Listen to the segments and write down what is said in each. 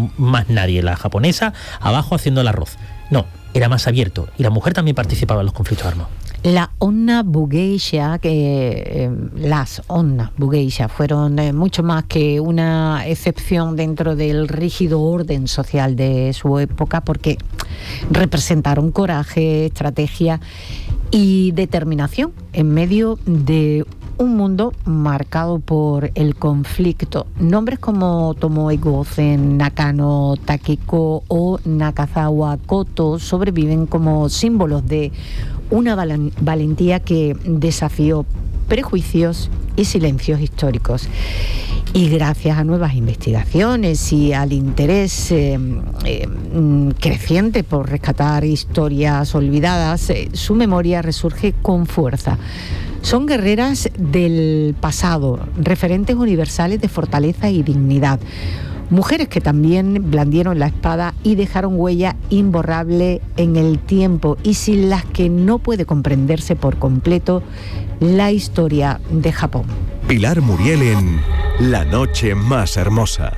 más nadie. La japonesa abajo haciendo el arroz. No, era más abierto y la mujer también participaba en los conflictos armados. La Onna Bugeisha, las Onna Bugeisha fueron mucho más que una excepción dentro del rígido orden social de su época, porque representaron coraje, estrategia y determinación en medio de un mundo marcado por el conflicto. Nombres como Tomoe Gozen, Nakano Takeko o Nakazawa Koto sobreviven como símbolos de una valentía que desafió prejuicios y silencios históricos. Y gracias a nuevas investigaciones y al interés creciente por rescatar historias olvidadas, su memoria resurge con fuerza. Son guerreras del pasado, referentes universales de fortaleza y dignidad. Mujeres que también blandieron la espada y dejaron huella imborrable en el tiempo, y sin las que no puede comprenderse por completo la historia de Japón. Pilar Muriel en La Noche Más Hermosa.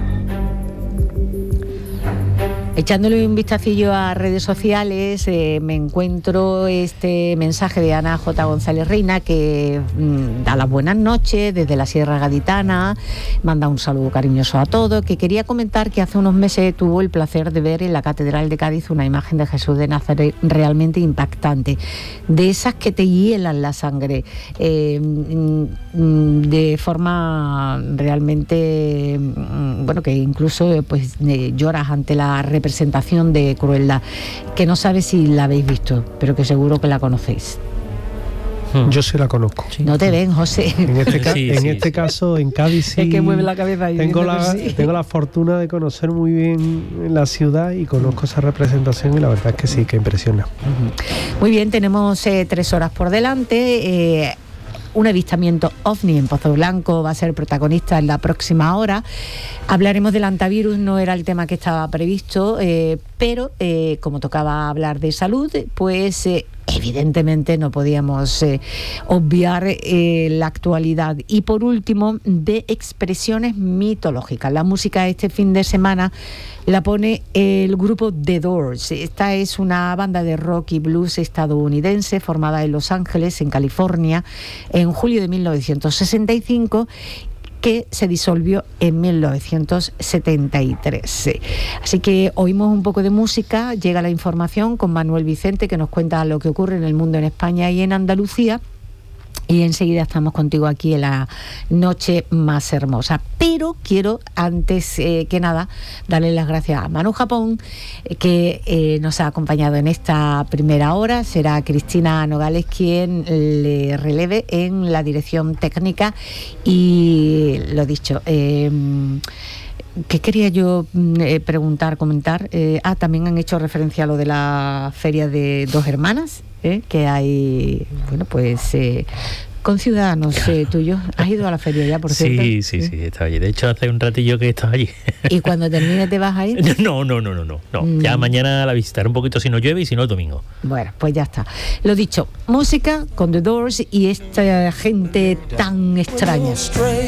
Echándole un vistacillo a redes sociales, me encuentro este mensaje de Ana J. González Reina, que da las buenas noches desde la Sierra Gaditana, manda un saludo cariñoso a todos, que quería comentar que hace unos meses tuvo el placer de ver en la Catedral de Cádiz una imagen de Jesús de Nazaret realmente impactante, de esas que te hielan la sangre, de forma realmente, bueno, que incluso pues lloras ante la representación de crueldad, que no sabes si la habéis visto, pero que seguro que la conocéis. Yo sí la conozco. Sí. No te ven, José. En este caso, en Cádiz sí. Es que mueve la cabeza ahí. Tengo la fortuna de conocer muy bien la ciudad y conozco esa representación, y la verdad es que sí, que impresiona. Muy bien, tenemos 3 horas por delante. Un avistamiento ovni en Pozo Blanco va a ser protagonista en la próxima hora. Hablaremos del antivirus, no era el tema que estaba previsto, pero como tocaba hablar de salud, pues evidentemente no podíamos obviar la actualidad. Y por último, de expresiones mitológicas. La música este fin de semana la pone el grupo The Doors. Esta es una banda de rock y blues estadounidense formada en Los Ángeles, en California, en julio de 1965, que se disolvió en 1973. Así que oímos un poco de música, llega la información con Manuel Vicente, que nos cuenta lo que ocurre en el mundo, en España y en Andalucía. Y enseguida estamos contigo aquí en La Noche Más Hermosa. Pero quiero, antes que nada, darle las gracias a Manu Japón, que nos ha acompañado en esta primera hora. Será Cristina Nogales quien le releve en la dirección técnica. Y lo dicho, ¿qué quería yo comentar? También han hecho referencia a lo de la feria de Dos Hermanas, que hay, bueno, pues conciudadanos tuyos. ¿Has ido a la feria ya, por cierto? Sí, estaba allí. De hecho, hace un ratillo que estaba allí. ¿Y cuando termine te vas a ir? No. Ya mañana la visitaré un poquito si no llueve y si no el domingo. Bueno, pues ya está. Lo dicho, música con The Doors y esta gente tan extraña.